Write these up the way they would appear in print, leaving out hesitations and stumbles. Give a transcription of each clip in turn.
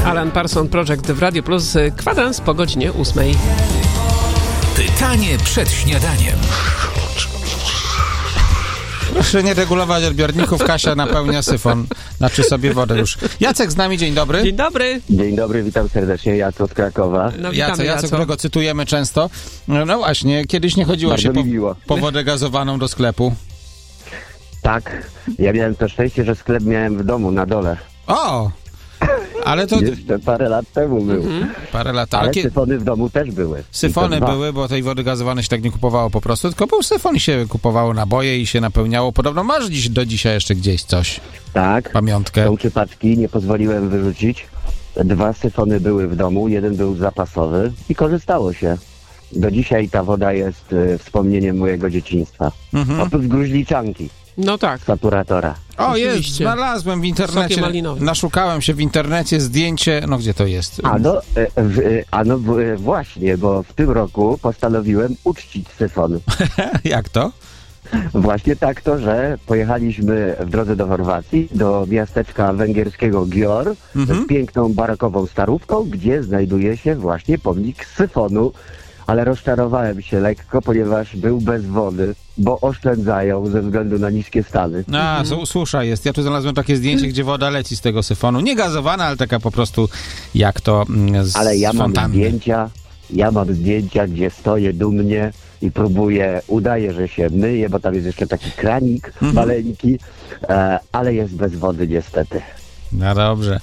Alan Parsons Project w Radio Plus, kwadrans po godzinie 8. Pytanie przed śniadaniem. Proszę nie regulować odbiorników, Kasia napełnia syfon, znaczy sobie wodę już. Jacek z nami, dzień dobry. Dzień dobry. Dzień dobry, witam serdecznie, Jacek z Krakowa. No, witamy, Jacek, którego cytujemy często. No właśnie, kiedyś nie chodziło Bardzo się mi miło. po wodę gazowaną do sklepu. Tak, ja miałem to szczęście, że sklep miałem w domu na dole. O! Ale to Jeszcze parę lat temu był. parę lat. Ale Ale syfony w domu też były. syfony I to dwa. były, bo tej wody gazowanej się tak nie kupowało po prostu, tylko był syfon i się kupowało naboje i się napełniało. Podobno masz do dzisiaj jeszcze gdzieś coś, Tak, pamiątkę. są 3 paczki, nie pozwoliłem wyrzucić. 2 syfony były w domu, jeden był zapasowy i korzystało się. Do dzisiaj ta woda jest wspomnieniem mojego dzieciństwa. Oprócz gruźliczanki, No tak. saturatora. O, jest, Oczywiście. znalazłem w Sokiem internecie, malinowym. naszukałem się w internecie zdjęcie, no gdzie to jest? Właśnie, bo w tym roku postanowiłem uczcić syfon. Jak to? Właśnie tak to, że pojechaliśmy w drodze do Chorwacji, do miasteczka węgierskiego Gior, z piękną barakową starówką, gdzie znajduje się właśnie pomnik syfonu. Ale rozczarowałem się lekko, ponieważ był bez wody, bo oszczędzają ze względu na niskie stany. Susza jest. Ja tu znalazłem takie zdjęcie, gdzie woda leci z tego syfonu. Nie gazowana, ale taka po prostu jak to z Ale ja mam fontanny. zdjęcia, gdzie stoję dumnie i próbuję, udaję, że się myję, bo tam jest jeszcze taki kranik maleńki, ale jest bez wody niestety. No dobrze.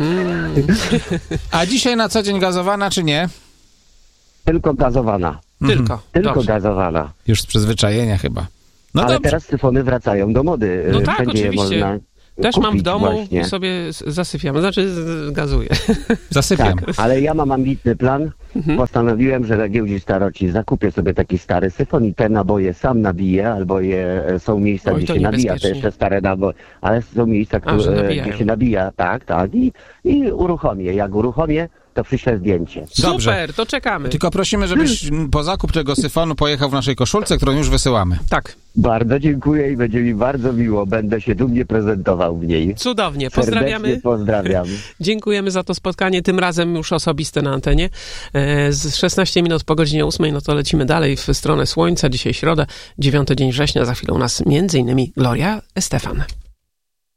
A dzisiaj na co dzień gazowana, czy nie? Tylko gazowana. Tylko. Tylko Dobrze. gazowana. Już z przyzwyczajenia chyba. No Ale dobrze. teraz syfony wracają do mody. No tak, Wszędzie je oczywiście. można Też mam w kupić domu właśnie. i sobie zasypiam, znaczy gazuję. Zasypiam. Tak, ale ja mam ambitny plan. Postanowiłem, że na giełdzie staroci zakupię sobie taki stary syfon i te naboje sam nabiję, albo są miejsca, Oj, gdzie to się nabija te niebezpiecznie. jeszcze stare naboje, ale są miejsca, że nabijają. gdzie się nabija, tak, i uruchomię. Jak uruchomię, to przyślę zdjęcie. Dobrze. Super, to czekamy. Tylko prosimy, żebyś po zakup tego syfonu pojechał w naszej koszulce, którą już wysyłamy. Tak, Bardzo dziękuję i będzie mi bardzo miło. Będę się dumnie prezentował w niej. cudownie. Pozdrawiamy. Serdecznie pozdrawiam. Dziękujemy za to spotkanie, tym razem już osobiste na antenie. Z 16 minut po godzinie 8, no to lecimy dalej w stronę słońca. Dzisiaj środa, 9 dzień września, za chwilę u nas m.in. Gloria Estefan.